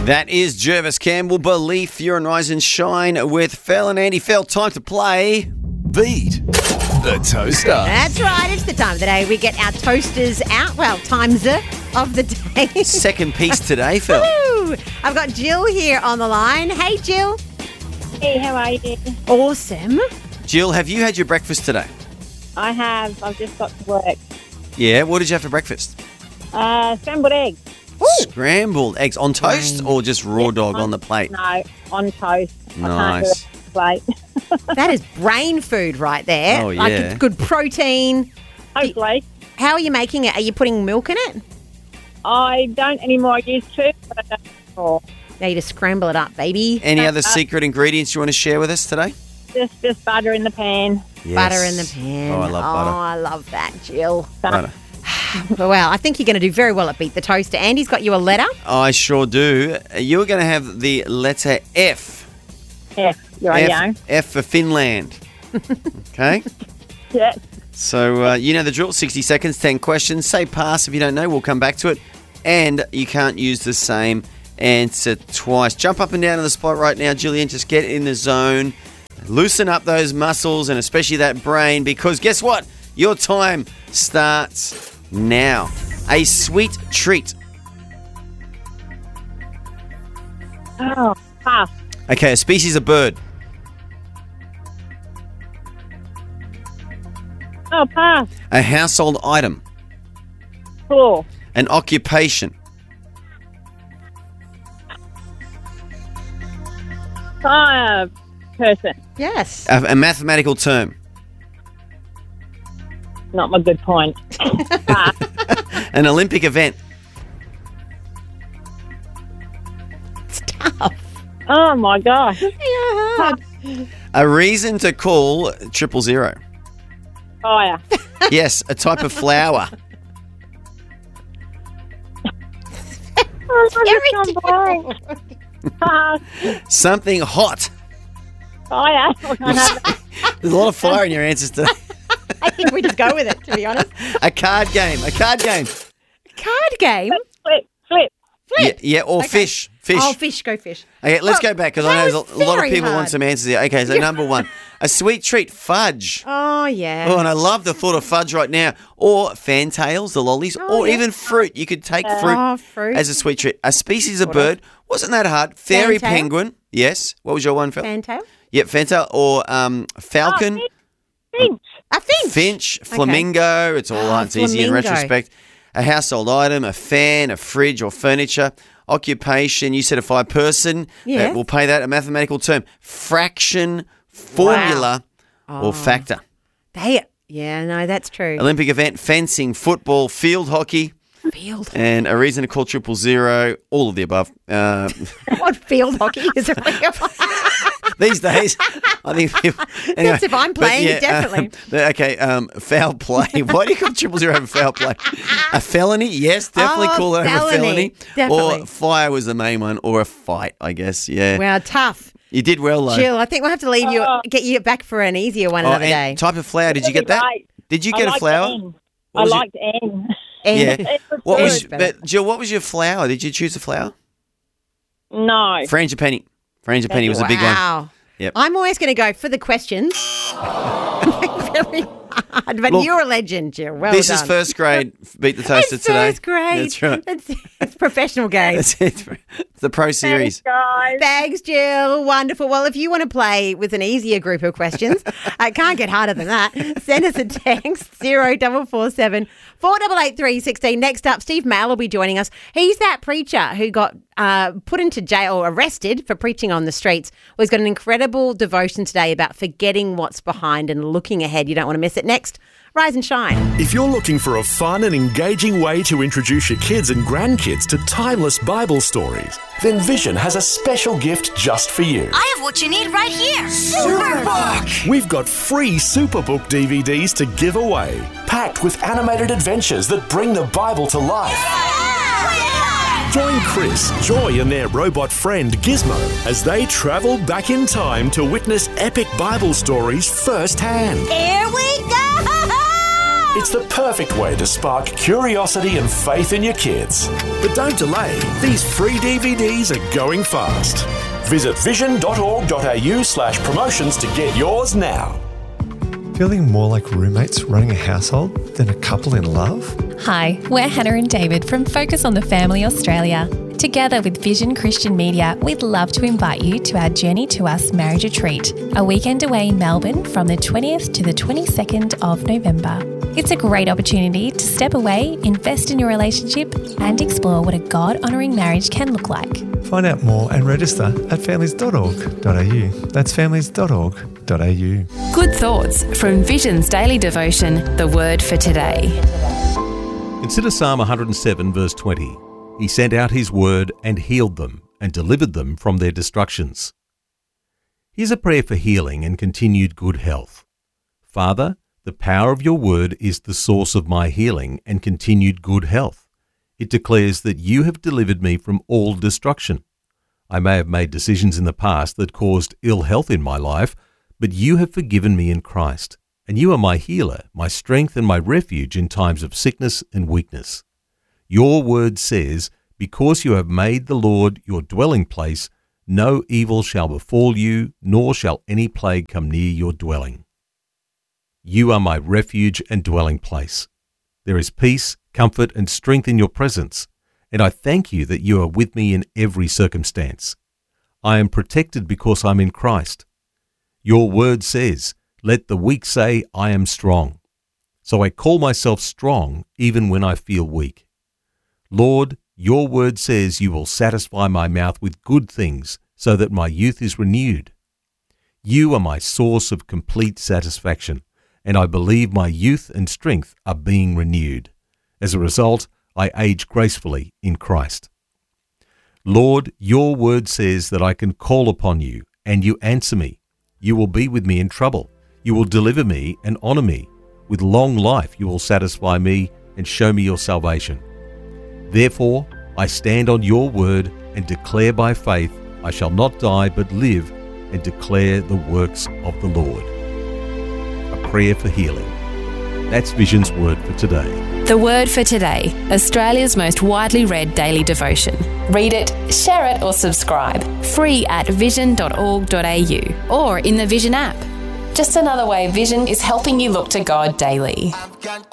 That is Jervis Campbell, Belief. You're on Rise and Shine with Fel and Andy. Fel, time to play Beat the Toaster. That's right. It's the time of the day we get our toasters out. Well, times of the day. second piece today, Fel. Woo! I've got Jill here on the line. Hey, Jill. Hey, how are you? Awesome. Jill, have you had your breakfast today? I have. I've just got to work. Yeah, what did you have for breakfast? Scrambled eggs. Scrambled eggs on toast or just raw dog on the plate? No, on toast. Nice. I can't do it on the plate. That is brain food right there. Oh, Like yeah. it's good protein. Hopefully. How are you making it? Are you putting milk in it? I don't anymore. I used to, but I don't anymore. Now you just scramble it up, baby. Any other secret ingredients you want to share with us today? Just butter in the pan. Yes. Butter in the pan. Oh, I love butter. Oh, I love that, Jill. Butter. Well, I think you're going to do very well at Beat the Toaster. Andy's got you a letter. I sure do. You're going to have the letter F. F. Right, F for Finland. Okay? yeah. So, you know the drill. 60 seconds, 10 questions. Say pass if you don't know. We'll come back to it. And you can't use the same answer twice. Jump up and down on the spot right now, Julian. Just get in the zone. Loosen up those muscles and especially that brain because guess what? Your time starts now. A sweet treat. Oh, pass. Okay, a species of bird. Oh, pass. A household item. Floor. An occupation. Person. Yes. A mathematical term. Not my good point. Pass. An Olympic event. It's tough. Oh, my gosh. Yeah. A reason to call 000. Fire. Yes, a type of flower. Pass. Something hot. Fire. There's a lot of fire in your answers today. I think we just go with it, to be honest. A card game. A card game. Card game? Flip. Yeah, or Okay. fish. Fish. Oh, fish. Go fish. Okay, let's Well, go back because that I know was there's a lot of very people hard. want some answers here. Okay, so number one, a sweet treat, fudge. Oh, yeah. Oh, and I love the thought of fudge right now. Or fantails, the lollies, or yeah. even fruit. You could take fruit fruit. as a sweet treat. A species of bird. Wasn't that hard? Fairy Fantail? penguin. Yes. What was your one, Phil? Fantail? Yep, fantail. Or falcon. Finch. A finch. Finch, flamingo. It's all it's easy in flamingo. retrospect. A household item, a fan, a fridge or furniture. Occupation, you said a 5-person. Yeah. We'll pay that. A mathematical term. Fraction, formula or factor. Yeah, no, that's true. Olympic event, fencing, football, field hockey. Field. And a reason to call 000. All of the above. What field hockey is it? These days, I think people... Anyway, That's if I'm but playing it, definitely. Foul play. Why do you call 000 a foul play? A felony? Yes, definitely Oh, call it a felony. felony. Definitely. Or fire was the main one, or a fight, I guess, yeah. Wow, tough. You did well, though. Jill, I think we'll have to leave you, get you back for an easier one another day. and type of flower, did you get that? Right. Did you get a flower? I was liked N. Yeah. What was, Good, better. but Jill, what was your flower? Did you choose a flower? No. Frangipani. Frangipani was a big one. Wow. Yep. I'm always going to go for the questions. Very hard, but Look, you're a legend, Jill. Well This done. is first grade Beat the Toaster It's today. first grade. That's right. It's professional game. That's it. It's the Pro Series. Guys. Thanks, Jill. Wonderful. Well, if you want to play with an easier group of questions, it can't get harder than that. Send us a text 0447 488 316. Next up, Steve Mail will be joining us. He's that preacher who got put into jail or arrested for preaching on the streets. Well, he's got an incredible devotion today about forgetting what's behind and looking ahead. You don't want to miss it. Next, Rise and Shine. If you're looking for a fun and engaging way to introduce your kids and grandkids to timeless Bible stories, then Vision has a special gift just for you. I have what you need right here. Superbook! We've got free Superbook DVDs to give away, packed with animated adventures that bring the Bible to life. Join Chris, Joy and their robot friend Gizmo as they travel back in time to witness epic Bible stories firsthand. Here we go! It's the perfect way to spark curiosity and faith in your kids. But don't delay. These free DVDs are going fast. Visit vision.org.au/promotions to get yours now. Feeling more like roommates running a household than a couple in love? Hi, we're Hannah and David from Focus on the Family Australia. Together with Vision Christian Media, we'd love to invite you to our Journey to Us marriage retreat, a weekend away in Melbourne from the 20th to the 22nd of November. It's a great opportunity to step away, invest in your relationship and explore what a God-honouring marriage can look like. Find out more and register at families.org.au. That's families.org.au. Good thoughts from Vision's daily devotion, The Word for Today. Consider Psalm 107 verse 20. He sent out his word and healed them and delivered them from their destructions. Here's a prayer for healing and continued good health. Father, the power of your word is the source of my healing and continued good health. It declares that you have delivered me from all destruction. I may have made decisions in the past that caused ill health in my life, but you have forgiven me in Christ, and you are my healer, my strength and my refuge in times of sickness and weakness. Your word says, because you have made the Lord your dwelling place, no evil shall befall you, nor shall any plague come near your dwelling. You are my refuge and dwelling place. There is peace, comfort, and strength in your presence, and I thank you that you are with me in every circumstance. I am protected because I'm in Christ. Your word says, let the weak say, I am strong. So I call myself strong even when I feel weak. Lord, your word says you will satisfy my mouth with good things so that my youth is renewed. You are my source of complete satisfaction, and I believe my youth and strength are being renewed. As a result, I age gracefully in Christ. Lord, your word says that I can call upon you, and you answer me. You will be with me in trouble. You will deliver me and honor me. With long life you will satisfy me and show me your salvation. Therefore, I stand on your word and declare by faith I shall not die but live and declare the works of the Lord. A prayer for healing. That's Vision's Word for Today. The Word for Today, Australia's most widely read daily devotion. Read it, share it or subscribe. Free at vision.org.au or in the Vision app. Just another way Vision is helping you look to God daily.